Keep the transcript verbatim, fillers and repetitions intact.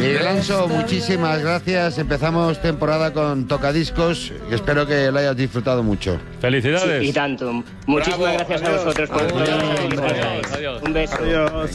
Miguel Anso, muchísimas gracias. Empezamos temporada con Tocadiscos y espero que lo hayas disfrutado mucho. Felicidades. Sí, y tanto. Muchísimas Bravo, gracias adiós. a vosotros por Adiós. todo. Adiós. Adiós. Un beso. Adiós.